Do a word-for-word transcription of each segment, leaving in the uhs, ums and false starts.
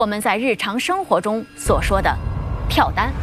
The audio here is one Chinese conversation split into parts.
我们在日常生活中所说的跳单。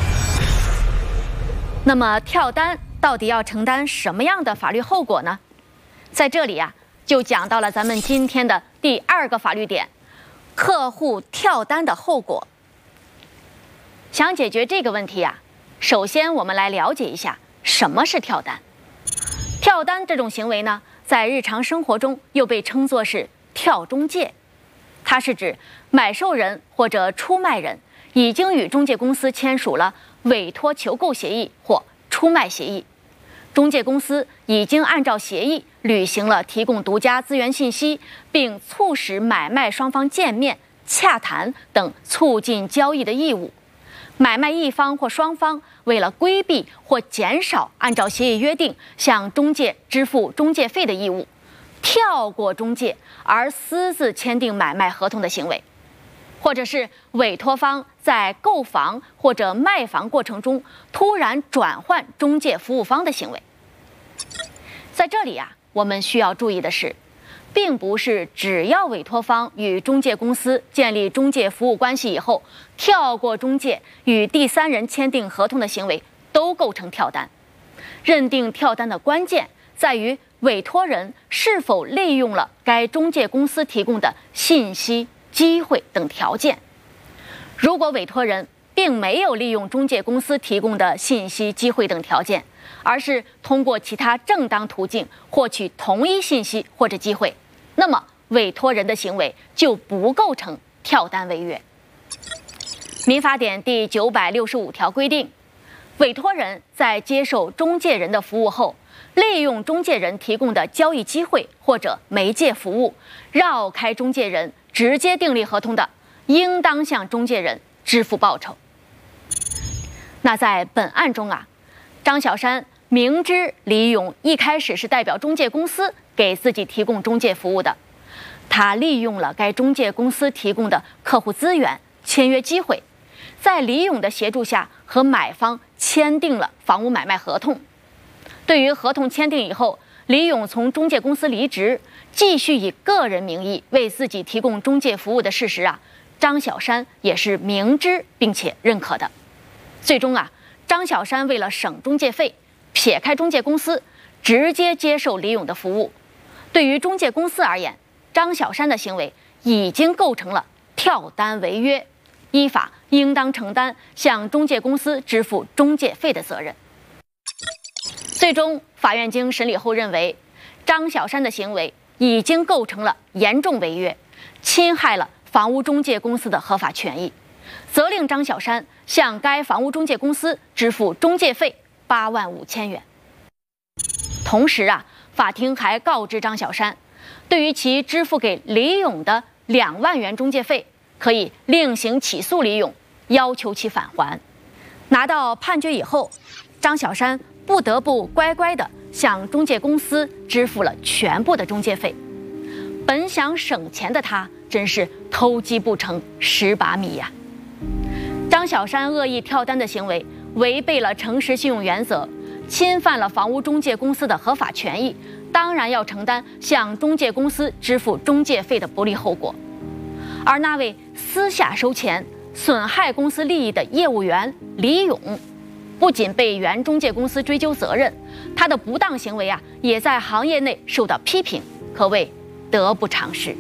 那么跳单到底要承担什么样的法律后果呢？在这里啊，就讲到了咱们今天的第二个法律点：客户跳单的后果。想解决这个问题啊，首先我们来了解一下什么是跳单。跳单这种行为呢，在日常生活中又被称作是跳中介。它是指买受人或者出卖人已经与中介公司签署了委托求购协议或出卖协议，中介公司已经按照协议履行了提供独家资源信息，并促使买卖双方见面、洽谈等促进交易的义务。买卖一方或双方为了规避或减少按照协议约定向中介支付中介费的义务，跳过中介而私自签订买卖合同的行为，或者是委托方在购房或者卖房过程中突然转换中介服务方的行为。在这里啊，我们需要注意的是，并不是只要委托方与中介公司建立中介服务关系以后，跳过中介与第三人签订合同的行为都构成跳单。认定跳单的关键在于委托人是否利用了该中介公司提供的信息、机会等条件。如果委托人并没有利用中介公司提供的信息、机会等条件，而是通过其他正当途径获取同一信息或者机会，那么委托人的行为就不构成跳单违约。民法典第九百六十五条规定，委托人在接受中介人的服务后，利用中介人提供的交易机会或者媒介服务，绕开中介人直接订立合同的，应当向中介人支付报酬。那在本案中啊，张小山明知李勇一开始是代表中介公司给自己提供中介服务的，他利用了该中介公司提供的客户资源、签约机会，在李勇的协助下和买方签订了房屋买卖合同。对于合同签订以后，李勇从中介公司离职，继续以个人名义为自己提供中介服务的事实啊，张小山也是明知并且认可的。最终啊，张小山为了省中介费，撇开中介公司，直接接受李勇的服务。对于中介公司而言，张小山的行为已经构成了跳单违约，依法应当承担向中介公司支付中介费的责任。最终，法院经审理后认为，张小山的行为已经构成了严重违约，侵害了房屋中介公司的合法权益，责令张小山向该房屋中介公司支付中介费八万五千元。同时啊，法庭还告知张小山，对于其支付给李勇的两万元中介费，可以另行起诉李勇，要求其返还。拿到判决以后，张小山不得不乖乖地向中介公司支付了全部的中介费。本想省钱的他，真是偷鸡不成蚀把米呀！张小山恶意跳单的行为违背了诚实信用原则，侵犯了房屋中介公司的合法权益，当然要承担向中介公司支付中介费的不利后果。而那位私下收钱、损害公司利益的业务员李勇，不仅被原中介公司追究责任，他的不当行为啊，也在行业内受到批评，可谓得不偿失。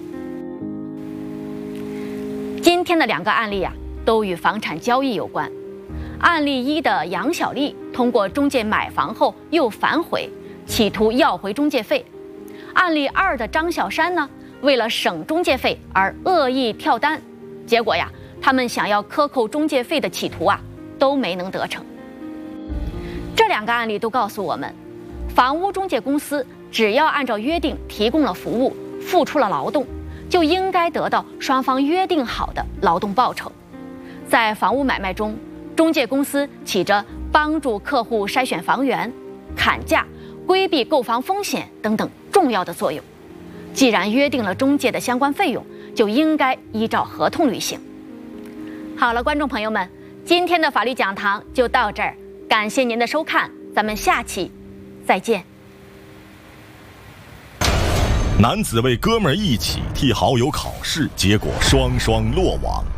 今天的两个案例啊，都与房产交易有关。案例一的杨小丽通过中介买房后又反悔，企图要回中介费。案例二的张小山呢，为了省中介费而恶意跳单，结果呀，他们想要克扣中介费的企图啊，都没能得逞。这两个案例都告诉我们，房屋中介公司只要按照约定提供了服务，付出了劳动，就应该得到双方约定好的劳动报酬。在房屋买卖中，中介公司起着帮助客户筛选房源、砍价、规避购房风险等等重要的作用。既然约定了中介的相关费用，就应该依照合同履行。好了，观众朋友们，今天的法律讲堂就到这儿，感谢您的收看，咱们下期再见。 男子为哥们儿一起替好友考试，结果双双落网。